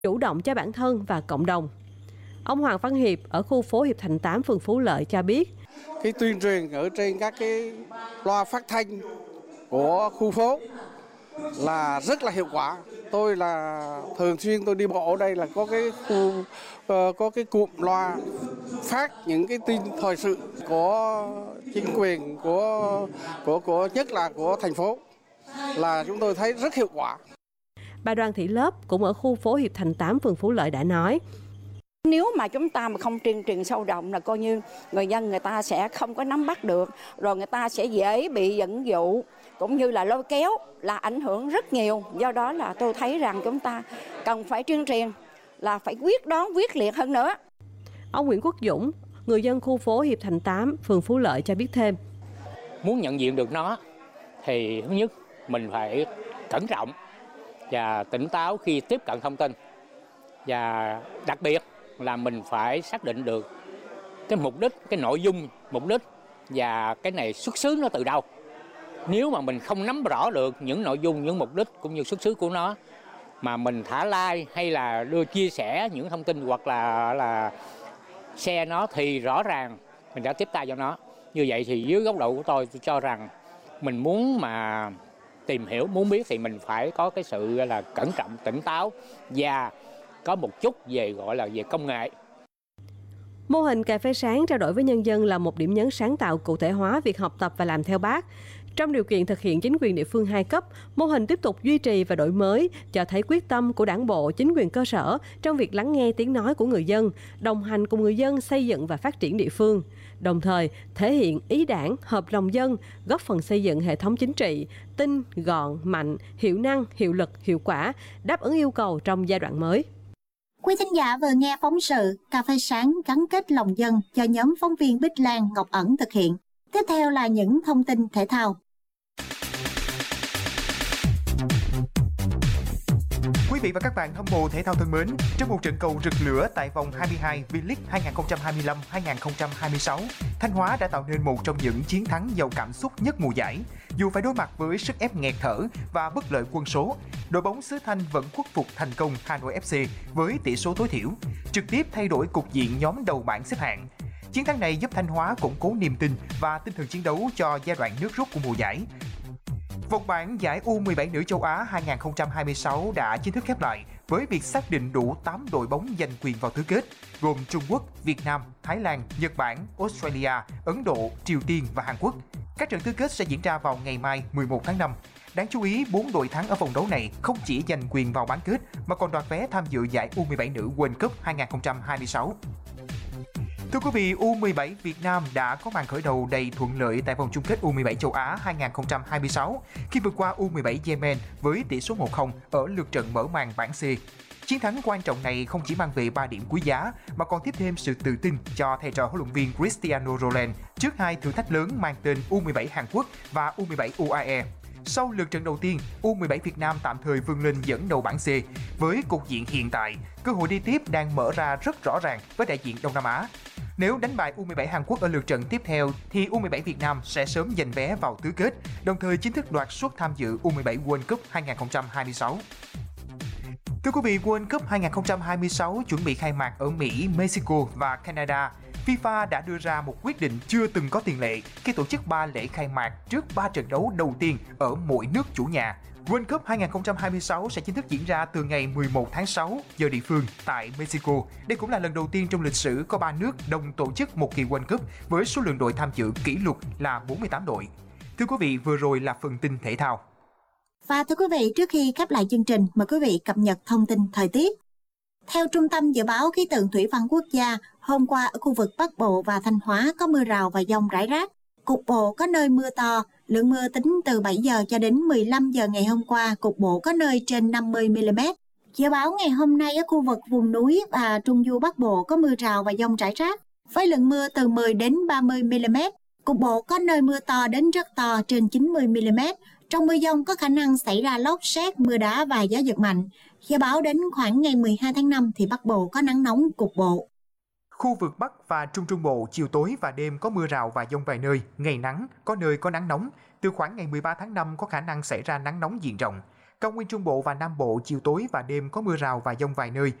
chủ động cho bản thân và cộng đồng. Ông Hoàng Văn Hiệp ở khu phố Hiệp Thành 8, phường Phú Lợi cho biết. Cái tuyên truyền ở trên các cái loa phát thanh của khu phố là rất là hiệu quả. Tôi là thường xuyên tôi đi bộ ở đây là có cái khu có cái cụm loa phát những cái tin thời sự của chính quyền của nhất là của thành phố, là chúng tôi thấy rất hiệu quả. Bà Đoàn Thị Lớp cũng ở khu phố Hiệp Thành 8, phường Phú Lợi đã nói. Nếu mà chúng ta mà không tuyên truyền sâu rộng là coi như người dân người ta sẽ không có nắm bắt được, rồi người ta sẽ dễ bị dẫn dụ cũng như là lôi kéo, là ảnh hưởng rất nhiều. Do đó là tôi thấy rằng chúng ta cần phải tuyên truyền, là phải quyết đoán quyết liệt hơn nữa. Ông Nguyễn Quốc Dũng, người dân khu phố Hiệp Thành 8, phường Phú Lợi cho biết thêm. Muốn nhận diện được nó thì thứ nhất mình phải cẩn trọng và tỉnh táo khi tiếp cận thông tin, và đặc biệt là mình phải xác định được cái mục đích, cái nội dung, mục đích và cái này xuất xứ nó từ đâu. Nếu mà mình không nắm rõ được những nội dung, những mục đích cũng như xuất xứ của nó, mà mình thả like hay là chia sẻ những thông tin hoặc là share nó, thì rõ ràng mình đã tiếp tay cho nó. Như vậy thì dưới góc độ của tôi cho rằng mình muốn mà tìm hiểu, muốn biết thì mình phải có cái sự là cẩn trọng, tỉnh táo và có một chút về gọi là về công nghệ. Mô hình cà phê sáng trao đổi với nhân dân là một điểm nhấn sáng tạo cụ thể hóa việc học tập và làm theo Bác. Trong điều kiện thực hiện chính quyền địa phương 2 cấp, mô hình tiếp tục duy trì và đổi mới, cho thấy quyết tâm của Đảng bộ, chính quyền cơ sở trong việc lắng nghe tiếng nói của người dân, đồng hành cùng người dân xây dựng và phát triển địa phương. Đồng thời, thể hiện ý Đảng, hợp lòng dân, góp phần xây dựng hệ thống chính trị, tinh, gọn, mạnh, hiệu năng, hiệu lực, hiệu quả, đáp ứng yêu cầu trong giai đoạn mới. Quý thính giả vừa nghe phóng sự Cà phê sáng gắn kết lòng dân do nhóm phóng viên Bích Lan, Ngọc Ẩn thực hiện. Tiếp theo là những thông tin thể thao. Quý vị và các bạn hâm mộ thể thao thân mến, trong một trận cầu rực lửa tại vòng 22 V-League 2025-2026, Thanh Hóa đã tạo nên một trong những chiến thắng giàu cảm xúc nhất mùa giải. Dù phải đối mặt với sức ép nghẹt thở và bất lợi quân số, đội bóng xứ Thanh vẫn khuất phục thành công Hà Nội FC với tỷ số tối thiểu, trực tiếp thay đổi cục diện nhóm đầu bảng xếp hạng. Chiến thắng này giúp Thanh Hóa củng cố niềm tin và tinh thần chiến đấu cho giai đoạn nước rút của mùa giải. Vòng bảng giải U17 nữ châu Á 2026 đã chính thức khép lại với việc xác định đủ 8 đội bóng giành quyền vào tứ kết, gồm Trung Quốc, Việt Nam, Thái Lan, Nhật Bản, Australia, Ấn Độ, Triều Tiên và Hàn Quốc. Các trận tứ kết sẽ diễn ra vào ngày mai 11 tháng 5. Đáng chú ý, 4 đội thắng ở vòng đấu này không chỉ giành quyền vào bán kết mà còn đoạt vé tham dự giải U17 nữ World Cup 2026. Thưa quý vị, U17 Việt Nam đã có màn khởi đầu đầy thuận lợi tại vòng chung kết U17 châu Á 2026 khi vượt qua U17 Yemen với tỷ số 1-0 ở lượt trận mở màn bảng C. Chiến thắng quan trọng này không chỉ mang về 3 điểm quý giá mà còn tiếp thêm sự tự tin cho thầy trò huấn luyện viên Cristiano Roland trước 2 thử thách lớn mang tên U17 Hàn Quốc và U17 UAE. Sau lượt trận đầu tiên, U17 Việt Nam tạm thời vươn lên dẫn đầu bảng C. Với cục diện hiện tại, cơ hội đi tiếp đang mở ra rất rõ ràng với đại diện Đông Nam Á. Nếu đánh bại U17 Hàn Quốc ở lượt trận tiếp theo, thì U17 Việt Nam sẽ sớm giành vé vào tứ kết, đồng thời chính thức đoạt suất tham dự U17 World Cup 2026. Thưa quý vị, World Cup 2026 chuẩn bị khai mạc ở Mỹ, Mexico và Canada. FIFA đã đưa ra một quyết định chưa từng có tiền lệ khi tổ chức 3 lễ khai mạc trước 3 trận đấu đầu tiên ở mỗi nước chủ nhà. World Cup 2026 sẽ chính thức diễn ra từ ngày 11 tháng 6 giờ địa phương tại Mexico. Đây cũng là lần đầu tiên trong lịch sử có 3 nước đồng tổ chức một kỳ World Cup với số lượng đội tham dự kỷ lục là 48 đội. Thưa quý vị, vừa rồi là phần tin thể thao. Và thưa quý vị, trước khi khép lại chương trình, mời quý vị cập nhật thông tin thời tiết. Theo Trung tâm Dự báo Khí tượng Thủy văn Quốc gia, hôm qua ở khu vực Bắc Bộ và Thanh Hóa có mưa rào và dông rải rác. Cục bộ có nơi mưa to, lượng mưa tính từ 7 giờ cho đến 15 giờ ngày hôm qua, cục bộ có nơi trên 50 mm. Dự báo ngày hôm nay ở khu vực vùng núi và Trung du Bắc Bộ có mưa rào và dông rải rác, với lượng mưa từ 10 đến 30 mm. Cục bộ có nơi mưa to đến rất to trên 90 mm. Trong mưa dông có khả năng xảy ra lốc sét, mưa đá và gió giật mạnh. Dự báo đến khoảng ngày 12 tháng 5 thì Bắc Bộ có nắng nóng cục bộ. Khu vực Bắc và Trung Trung Bộ chiều tối và đêm có mưa rào và dông vài nơi, ngày nắng, có nơi có nắng nóng. Từ khoảng ngày 13 tháng 5 có khả năng xảy ra nắng nóng diện rộng. Cao nguyên Trung Bộ và Nam Bộ chiều tối và đêm có mưa rào và dông vài nơi,